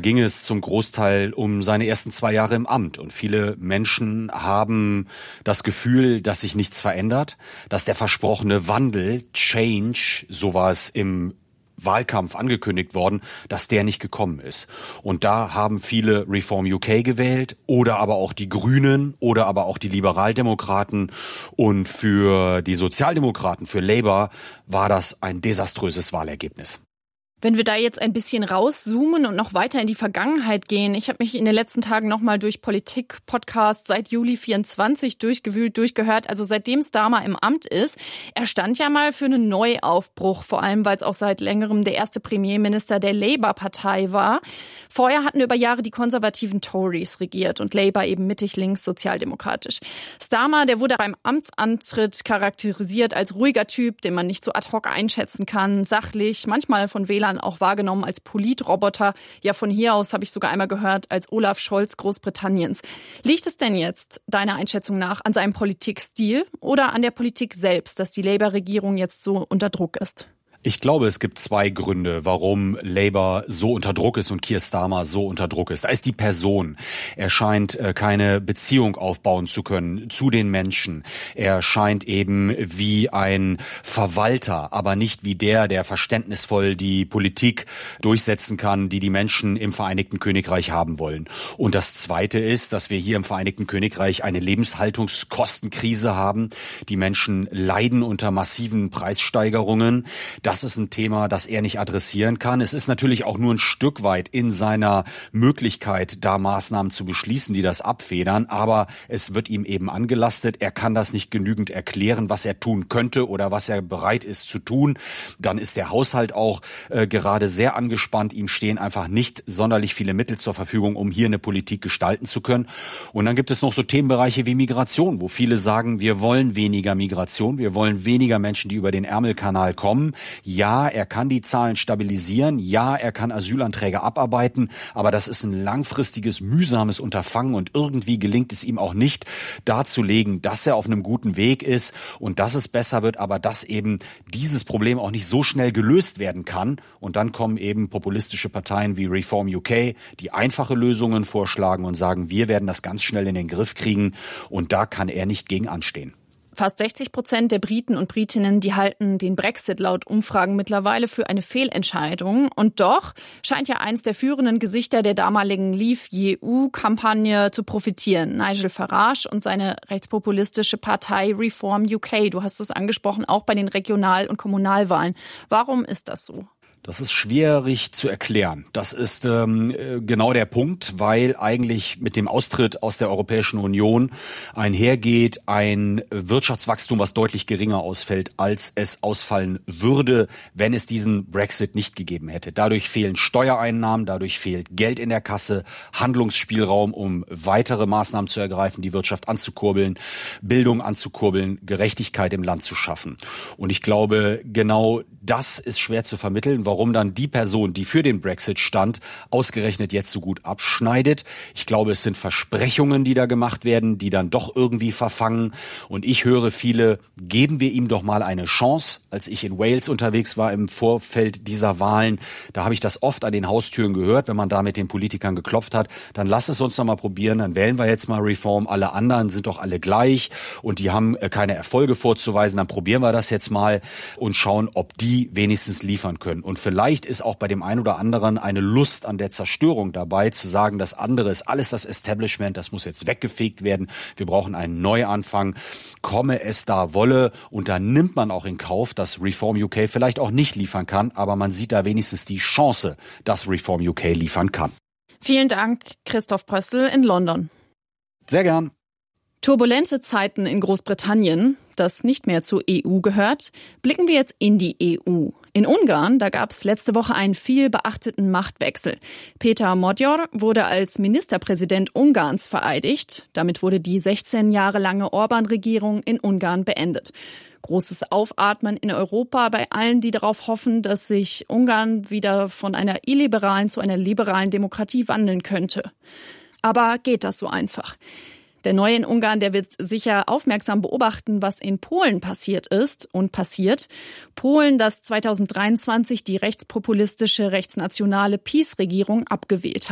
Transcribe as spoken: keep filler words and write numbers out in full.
ging es zum Großteil um seine ersten zwei Jahre im Amt. Und viele Menschen haben das Gefühl, dass sich nichts verändert, dass der versprochene Wandel, Change, so war es im Wahlkampf angekündigt worden, dass der nicht gekommen ist. Und da haben viele Reform U K gewählt oder aber auch die Grünen oder aber auch die Liberaldemokraten. Und für die Sozialdemokraten, für Labour, war das ein desaströses Wahlergebnis. Wenn wir da jetzt ein bisschen rauszoomen und noch weiter in die Vergangenheit gehen. Ich habe mich in den letzten Tagen nochmal durch Politik-Podcasts seit Juli vierundzwanzig durchgewühlt, durchgehört. Also seitdem Starmer im Amt ist. Er stand ja mal für einen Neuaufbruch, vor allem weil es auch seit längerem der erste Premierminister der Labour-Partei war. Vorher hatten über Jahre die konservativen Tories regiert und Labour eben mittig-links sozialdemokratisch. Starmer, der wurde beim Amtsantritt charakterisiert als ruhiger Typ, den man nicht so ad hoc einschätzen kann, sachlich, manchmal von Wählern auch wahrgenommen als Politroboter. Ja, von hier aus habe ich sogar einmal gehört, als Olaf Scholz Großbritanniens. Liegt es denn jetzt, deiner Einschätzung nach, an seinem Politikstil oder an der Politik selbst, dass die Labour-Regierung jetzt so unter Druck ist? Ich glaube, es gibt zwei Gründe, warum Labour so unter Druck ist und Keir Starmer so unter Druck ist. Da ist die Person. Er scheint keine Beziehung aufbauen zu können zu den Menschen. Er scheint eben wie ein Verwalter, aber nicht wie der, der verständnisvoll die Politik durchsetzen kann, die die Menschen im Vereinigten Königreich haben wollen. Und das Zweite ist, dass wir hier im Vereinigten Königreich eine Lebenshaltungskostenkrise haben. Die Menschen leiden unter massiven Preissteigerungen. Das ist ein Thema, das er nicht adressieren kann. Es ist natürlich auch nur ein Stück weit in seiner Möglichkeit, da Maßnahmen zu beschließen, die das abfedern. Aber es wird ihm eben angelastet. Er kann das nicht genügend erklären, was er tun könnte oder was er bereit ist zu tun. Dann ist der Haushalt auch äh, gerade sehr angespannt. Ihm stehen einfach nicht sonderlich viele Mittel zur Verfügung, um hier eine Politik gestalten zu können. Und dann gibt es noch so Themenbereiche wie Migration, wo viele sagen, wir wollen weniger Migration, wir wollen weniger Menschen, die über den Ärmelkanal kommen. Ja, er kann die Zahlen stabilisieren. Ja, er kann Asylanträge abarbeiten. Aber das ist ein langfristiges, mühsames Unterfangen. Und irgendwie gelingt es ihm auch nicht, darzulegen, dass er auf einem guten Weg ist und dass es besser wird, aber dass eben dieses Problem auch nicht so schnell gelöst werden kann. Und dann kommen eben populistische Parteien wie Reform U K, die einfache Lösungen vorschlagen und sagen, wir werden das ganz schnell in den Griff kriegen. Und da kann er nicht gegen anstehen. Fast sechzig Prozent der Briten und Britinnen, die halten den Brexit laut Umfragen mittlerweile für eine Fehlentscheidung. Und doch scheint ja eins der führenden Gesichter der damaligen Leave-E U-Kampagne zu profitieren. Nigel Farage und seine rechtspopulistische Partei Reform U K. Du hast es angesprochen, auch bei den Regional- und Kommunalwahlen. Warum ist das so? Das ist schwierig zu erklären. Das ist ähm, genau der Punkt, weil eigentlich mit dem Austritt aus der Europäischen Union einhergeht ein Wirtschaftswachstum, was deutlich geringer ausfällt, als es ausfallen würde, wenn es diesen Brexit nicht gegeben hätte. Dadurch fehlen Steuereinnahmen, dadurch fehlt Geld in der Kasse, Handlungsspielraum, um weitere Maßnahmen zu ergreifen, die Wirtschaft anzukurbeln, Bildung anzukurbeln, Gerechtigkeit im Land zu schaffen. Und ich glaube, genau das ist schwer zu vermitteln, warum dann die Person, die für den Brexit stand, ausgerechnet jetzt so gut abschneidet. Ich glaube, es sind Versprechungen, die da gemacht werden, die dann doch irgendwie verfangen. Und ich höre viele, geben wir ihm doch mal eine Chance. Als ich in Wales unterwegs war im Vorfeld dieser Wahlen, da habe ich das oft an den Haustüren gehört, wenn man da mit den Politikern geklopft hat. Dann lass es uns noch mal probieren, dann wählen wir jetzt mal Reform. Alle anderen sind doch alle gleich und die haben keine Erfolge vorzuweisen. Dann probieren wir das jetzt mal und schauen, ob die wenigstens liefern können. Und vielleicht ist auch bei dem einen oder anderen eine Lust an der Zerstörung dabei, zu sagen, das andere ist alles das Establishment, das muss jetzt weggefegt werden, wir brauchen einen Neuanfang, komme es da wolle. Und da nimmt man auch in Kauf, dass Reform U K vielleicht auch nicht liefern kann, aber man sieht da wenigstens die Chance, dass Reform U K liefern kann. Vielen Dank, Christoph Prössl in London. Sehr gern. Turbulente Zeiten in Großbritannien, das nicht mehr zur E U gehört. Blicken wir jetzt in die E U. In Ungarn, da gab es letzte Woche einen viel beachteten Machtwechsel. Péter Magyar wurde als Ministerpräsident Ungarns vereidigt. Damit wurde die sechzehn Jahre lange Orbán-Regierung in Ungarn beendet. Großes Aufatmen in Europa bei allen, die darauf hoffen, dass sich Ungarn wieder von einer illiberalen zu einer liberalen Demokratie wandeln könnte. Aber geht das so einfach? Der Neue in Ungarn, der wird sicher aufmerksam beobachten, was in Polen passiert ist und passiert. Polen, das zweitausenddreiundzwanzig die rechtspopulistische, rechtsnationale PiS-Regierung abgewählt hat.